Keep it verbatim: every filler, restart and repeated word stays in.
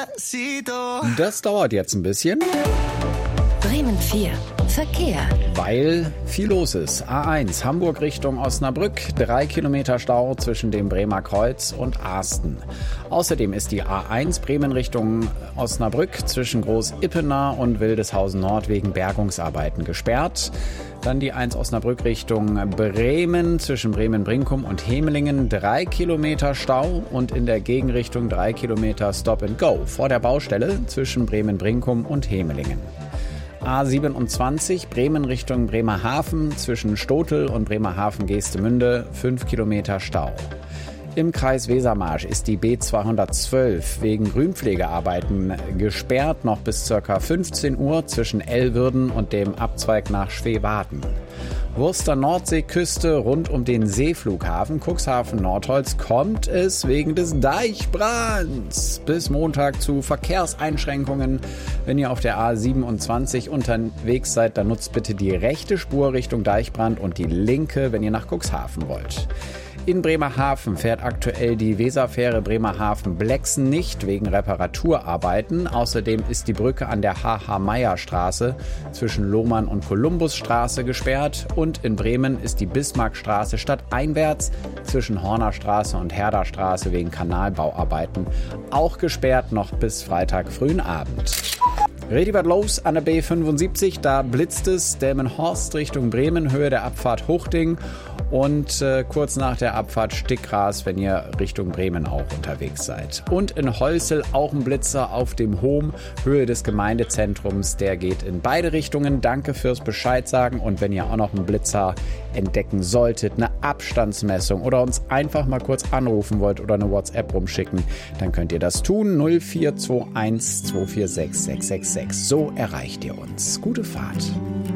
Despacito. Das dauert jetzt ein bisschen. Bremen vier. Verkehr. Weil viel los ist. A eins, Hamburg Richtung Osnabrück. Drei Kilometer Stau zwischen dem Bremer Kreuz und Asten. Außerdem ist die A eins Bremen Richtung Osnabrück zwischen Groß-Ippener und Wildeshausen Nord wegen Bergungsarbeiten gesperrt. Dann die eins Osnabrück Richtung Bremen zwischen Bremen-Brinkum und Hemelingen. Drei Kilometer Stau und in der Gegenrichtung drei Kilometer Stop and Go vor der Baustelle zwischen Bremen-Brinkum und Hemelingen. A siebenundzwanzig Bremen Richtung Bremerhaven zwischen Stotel und Bremerhaven-Geestemünde fünf Kilometer Stau. Im Kreis Wesermarsch ist die B zweihundertzwölf wegen Grünpflegearbeiten gesperrt noch bis ca. fünfzehn Uhr zwischen Ellwürden und dem Abzweig nach Schweewarden. Wurster Nordseeküste rund um den Seeflughafen Cuxhaven-Nordholz kommt es wegen des Deichbrands bis Montag zu Verkehrseinschränkungen. Wenn ihr auf der A siebenundzwanzig unterwegs seid, dann nutzt bitte die rechte Spur Richtung Deichbrand und die linke, wenn ihr nach Cuxhaven wollt. In Bremerhaven fährt aktuell die Weserfähre Bremerhaven-Blexen nicht wegen Reparaturarbeiten. Außerdem ist die Brücke an der H H-Meyer-Straße zwischen Lohmann und Kolumbusstraße gesperrt. Und in Bremen ist die Bismarckstraße stadteinwärts zwischen Hornerstraße und Herderstraße wegen Kanalbauarbeiten auch gesperrt, noch bis Freitag frühen Abend. Richtig was los an der B fünfundsiebzig, da blitzt es Delmenhorst Richtung Bremen, Höhe der Abfahrt Huchting und äh, kurz nach der Abfahrt Stickgras, wenn ihr Richtung Bremen auch unterwegs seid. Und in Holsel auch ein Blitzer auf dem Hom, Höhe des Gemeindezentrums, der geht in beide Richtungen. Danke fürs Bescheid sagen und wenn ihr auch noch einen Blitzer entdecken solltet, eine Abstandsmessung oder uns einfach mal kurz anrufen wollt oder eine WhatsApp rumschicken, dann könnt ihr das tun. null vier zwei eins zwei vier sechs sechs sechs sechs. So erreicht ihr uns. Gute Fahrt.